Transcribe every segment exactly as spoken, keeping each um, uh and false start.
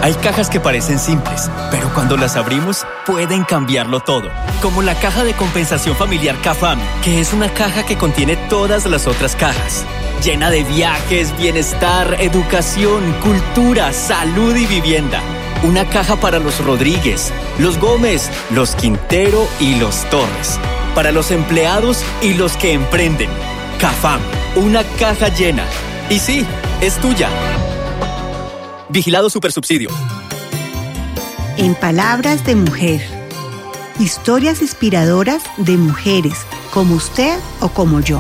Hay cajas que parecen simples, pero cuando las abrimos pueden cambiarlo todo. Como la caja de compensación familiar CAFAM, que es una caja que contiene todas las otras cajas. Llena de viajes, bienestar, educación, cultura, salud y vivienda. Una caja para los Rodríguez, los Gómez, los Quintero y los Torres. Para los empleados y los que emprenden. CAFAM, una caja llena. Y sí, es tuya. Vigilado Supersubsidio. En palabras de mujer. Historias inspiradoras de mujeres, como usted o como yo.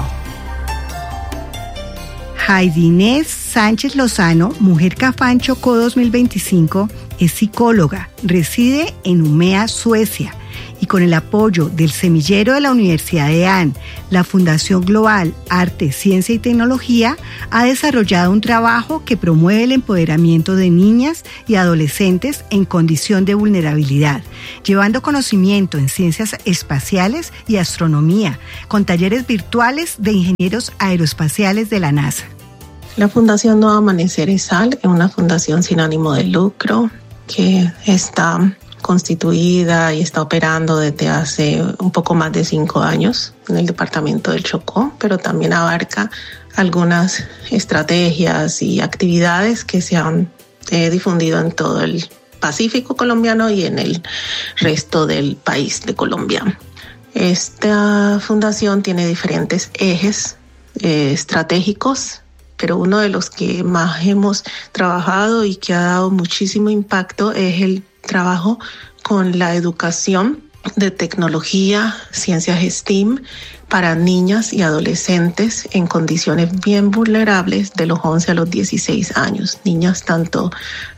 Heidi Inés Sánchez Lozano, Mujer CAFAM Chocó dos mil veinticinco, es psicóloga, reside en Umeå, Suecia, y con el apoyo del semillero de la Universidad de A N, la Fundación Global Arte, Ciencia y Tecnología, ha desarrollado un trabajo que promueve el empoderamiento de niñas y adolescentes en condición de vulnerabilidad, llevando conocimiento en ciencias espaciales y astronomía, con talleres virtuales de ingenieros aeroespaciales de la NASA. La Fundación Nuevo Amanecer es una fundación sin ánimo de lucro que está constituida y está operando desde hace un poco más de cinco años en el departamento del Chocó, pero también abarca algunas estrategias y actividades que se han eh, difundido en todo el Pacífico colombiano y en el resto del país de Colombia. Esta fundación tiene diferentes ejes eh, estratégicos, pero uno de los que más hemos trabajado y que ha dado muchísimo impacto es el trabajo con la educación de tecnología, ciencias STEAM para niñas y adolescentes en condiciones bien vulnerables de los once a los dieciséis años, niñas tanto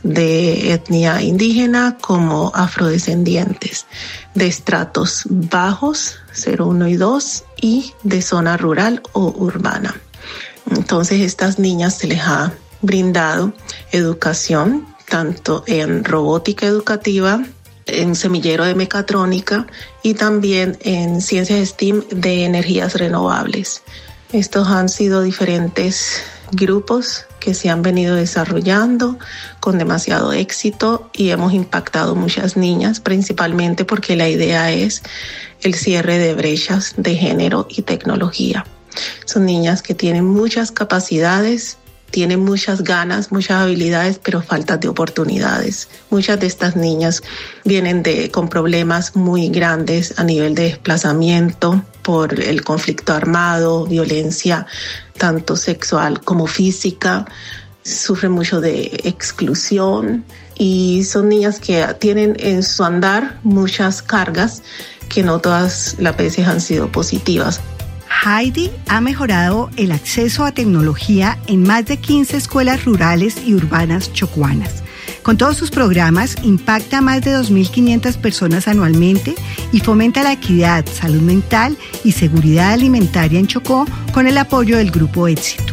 de etnia indígena como afrodescendientes, de estratos bajos, cero, uno y dos, y de zona rural o urbana. Entonces, estas niñas se les ha brindado educación tanto en robótica educativa, en semillero de mecatrónica y también en ciencias STEAM de energías renovables. Estos han sido diferentes grupos que se han venido desarrollando con demasiado éxito y hemos impactado muchas niñas, principalmente porque la idea es el cierre de brechas de género y tecnología. Son niñas que tienen muchas capacidades, tienen muchas ganas, muchas habilidades, pero falta de oportunidades. Muchas de estas niñas vienen de, con problemas muy grandes a nivel de desplazamiento por el conflicto armado, violencia tanto sexual como física. Sufren mucho de exclusión y son niñas que tienen en su andar muchas cargas que no todas las veces han sido positivas. Heidi ha mejorado el acceso a tecnología en más de quince escuelas rurales y urbanas chocuanas. Con todos sus programas, impacta a más de dos mil quinientas personas anualmente y fomenta la equidad, salud mental y seguridad alimentaria en Chocó con el apoyo del Grupo Éxito.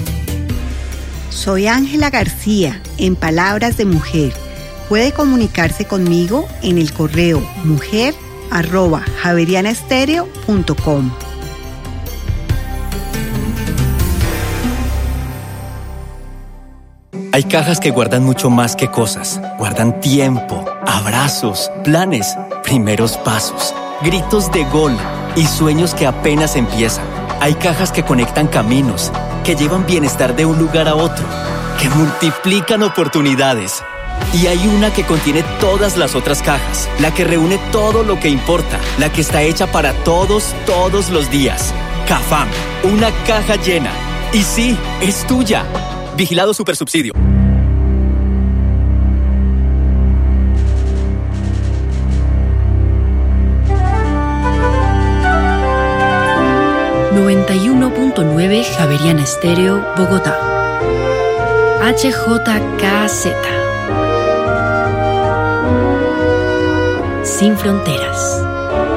Soy Ángela García, en Palabras de Mujer. Puede comunicarse conmigo en el correo mujer arroba javerianaestereo punto com. Hay cajas que guardan mucho más que cosas. Guardan tiempo, abrazos, planes, primeros pasos, gritos de gol y sueños que apenas empiezan. Hay cajas que conectan caminos, que llevan bienestar de un lugar a otro, que multiplican oportunidades. Y hay una que contiene todas las otras cajas, la que reúne todo lo que importa, la que está hecha para todos, todos los días. CAFAM, una caja llena. Y sí, es tuya. Vigilado Supersubsidio. noventa y uno punto nueve Javeriana Estéreo, Bogotá. H J K Z. Sin fronteras.